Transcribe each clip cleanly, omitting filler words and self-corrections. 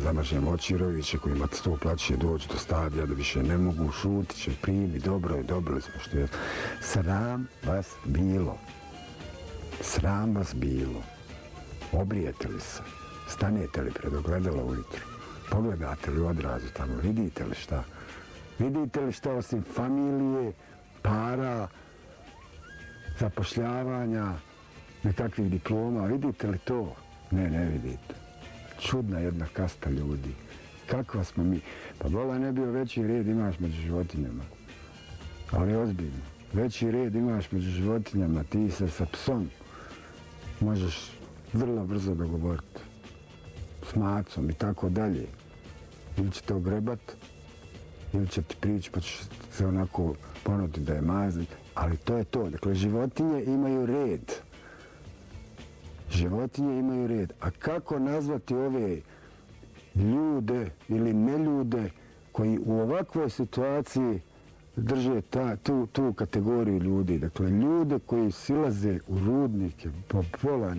zamažemo Očiroviće kojima to plaće doći do stadija da više ne mogu, šutit će, primi, dobro je, dobili smo što je. Sram vas bilo. Sram vas bilo. Obrijete li se? Stanete li pred ogledalo ujutro? Pogledate li u odrazu tamo? Vidite li šta? Vidite li šta osim familije, para, zapošljavanja, nekakvih diploma? Vidite li to? Ne, ne vidite. Čudna jedna kasta ljudi. Kakva smo mi? Pa bola ne bio veći red imaš među životinjama. Ali ozbiljno. Veći red imaš među životinjama. Ti se sa psom možeš vrlo brzo dogovoriti. S macom i tako dalje. Ili će te ogrebat, ili će ti prići pa ćeš se onako ponuti da je mazni. Ali to je to. Dakle, životinje imaju red. Životinje imaju red. A kako nazvati ove ljude ili neljude koji u ovakvoj situaciji drže tu kategoriju ljudi? Dakle, ljude koji silaze u rudnike, pa bola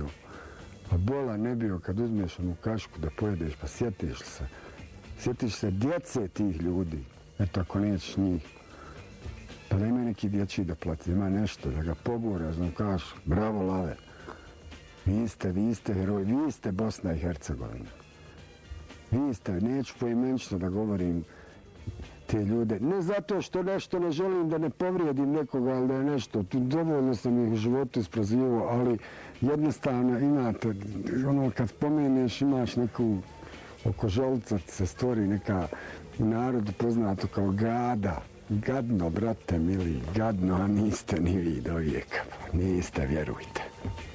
ne bio kad uzmeš onu kašku da pojedeš, pa sjetiš se djece tih ljudi. Eto, ako nećeš njih, pa da ima neki dječji da plati, ima nešto, da ga pogura, znam kašu, bravo lave. Vi ste heroji, vi ste Bosna i Hercegovina. Vi ste, neću poimenično da govorim te ljude. Ne zato što nešto ne želim da ne povrijedim nekoga, ali da je nešto. Dovoljno sam ih u životu isprozivao, ali jednostavno imate, ono kad pomeneš imaš neku oko žolca se stvori neka u narodu poznato kao gada. Gadno, brate mili, gadno, a niste ni vi do vijeka. Niste, vjerujte.